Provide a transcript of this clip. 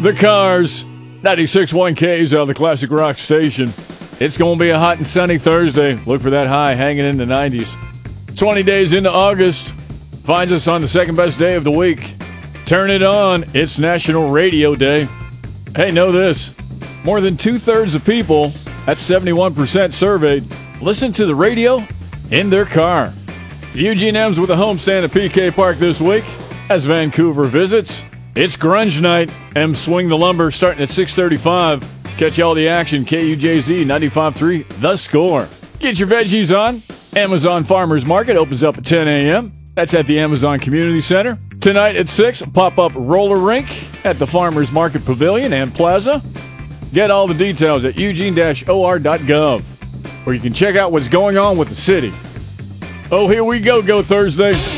The Cars, 96.1 K's on the Classic Rock station. It's going to be a hot and sunny Thursday. Look for that high hanging in the 90s. 20 days into August. Finds us on the second best day of the week. Turn it on. It's National Radio Day. Hey, know this. More than 2/3 of people, that's 71% surveyed, listen to the radio in their car. Eugene M's with a homestand at PK Park this week as Vancouver visits. It's Grunge Night. M Swing the Lumber starting at 6:35. Catch all the action. KUJZ 95.3, The Score. Get your veggies on. Amazon Farmers Market opens up at 10 a.m. That's at the Amazon Community Center. Tonight at 6, pop-up roller rink at the Farmers Market Pavilion and Plaza. Get all the details at eugene-or.gov, where you can check out what's going on with the city. Oh, here we go, Thursday.